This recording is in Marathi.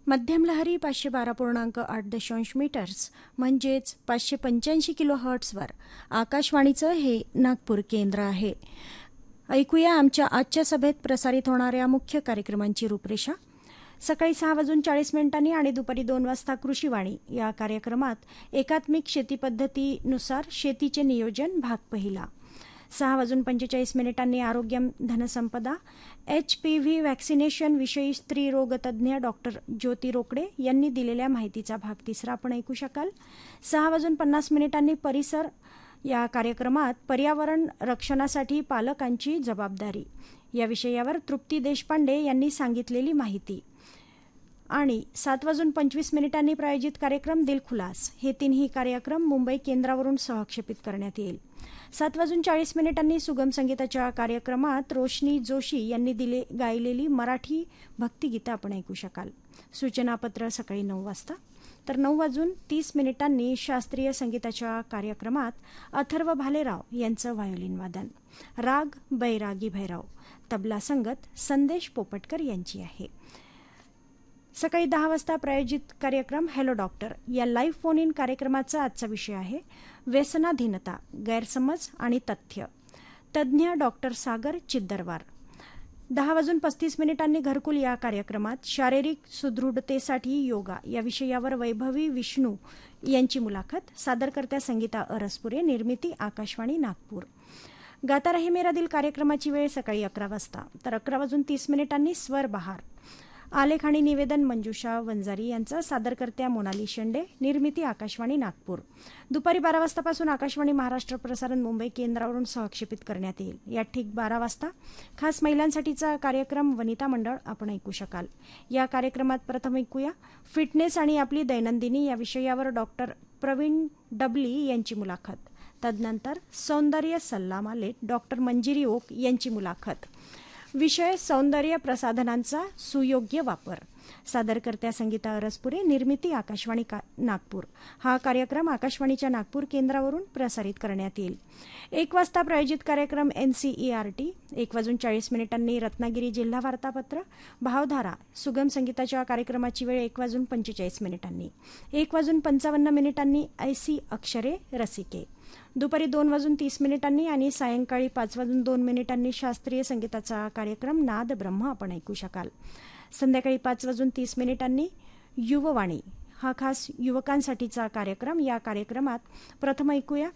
मध्यम लहरी 512.8 मीटर्स म्हणजेच 585 किलो हर्ट्झवर आकाशवाणीचं हे नागपूर केंद्र आहे. ऐकूया आमच्या आजच्या सभेत प्रसारित होणाऱ्या मुख्य कार्यक्रमांची रूपरेषा. सकाळी 6:40 आणि दुपारी 2 वाजता कृषीवाणी या कार्यक्रमात एकात्मिक शेती पद्धतीनुसार शेतीचे नियोजन भाग पहिला. 6:45 आरोग्य धनसंपदा HPV व्हॅक्सिनेशन विषयी स्त्रीरोगतज्ञ डॉक्टर ज्योती रोकडे यांनी दिलेल्या माहितीचा भाग तिसरा आपण ऐकू शकाल. 6:50 परिसर या कार्यक्रमात पर्यावरण रक्षणासाठी पालकांची जबाबदारी या विषयावर तृप्ती देशपांडे यांनी सांगितलेली माहिती आणि 7:25 प्रायोजित कार्यक्रम दिलखुलास हे तिन्ही कार्यक्रम मुंबई केंद्रावरून सहक्षेपित करण्यात येईल. 7:40 सुगम संगीताच्या कार्यक्रमात रोशनी जोशी यांनी गायलेली मराठी भक्तिगीतं आपण ऐकू शकाल. सूचनापत्र सकाळी 9 वाजता. तर 9:30 शास्त्रीय संगीताच्या कार्यक्रमात अथर्व भालेराव यांचं व्हायोलिन वादन. राग बैरागी भैरव. तबला संगत संदेश पोपटकर यांची आहे. सकाळी 10 वाजता प्रायोजित कार्यक्रम हॅलो डॉक्टर या लाईव्ह फोन इन कार्यक्रमाचा आजचा विषय आहे व्यसनाधीनता, गैरसमज आणि तथ्य. तज्ज्ञ डॉक्टर सागर चिद्दरवार. 10:35 घरकुल या कार्यक्रमात शारीरिक सुदृढतेसाठी योगा या विषयावर वैभवी विष्णू यांची मुलाखत. सादरकर्त्या संगीता अरसपुरे. निर्मिती आकाशवाणी नागपूर. गाता रहे मेरा दिल कार्यक्रमाची वेळ सकाळी 11 वाजता. तर 11:30 स्वर बहार. आलेख आणि निवेदन मंजुषा वंजारी यांचा. सादरकर्त्या मोनाली शेंडे. निर्मिती आकाशवाणी नागपूर. दुपारी 12 वाजतापासून आकाशवाणी महाराष्ट्र प्रसारण मुंबई केंद्रावरून सहक्षेपित करण्यात येईल. या ठीक 12 वाजता खास महिलांसाठीचा कार्यक्रम वनिता मंडळ आपण ऐकू शकाल. या कार्यक्रमात प्रथम ऐकूया फिटनेस आणि आपली दैनंदिनी या विषयावर डॉक्टर प्रवीण डबली यांची मुलाखत. तदनंतर सौंदर्य सल्लामालेत डॉक्टर मंजिरी ओक यांची मुलाखत. विषय सौंदर्य प्रसाधनांचा सुयोग्य वापर. सादरकर्त्या संगीता अरसपुरे. निर्मिती आकाशवाणी नागपूर. हा कार्यक्रम आकाशवाणीच्या नागपूर केंद्रावरून प्रसारित करण्यात येईल. 1 वाजता प्रायोजित कार्यक्रम NCERT. 1:40 रत्नागिरी जिल्हा वार्तापत्र. भावधारा सुगम संगीताच्या कार्यक्रमाची वेळ 1:45. 1:55 ऐसी अक्षरे रसिके. दुपारी 2:30 आणि सायंकाळी 5:02 शास्त्रीय संगीताचा कार्यक्रम नाद ब्रह्म आपण ऐकू शकाल. संध्याकाळी 5:30 युववाणी हा खास युवकांसाठीचा कार्यक्रम. या कार्यक्रमात प्रथम ऐकूया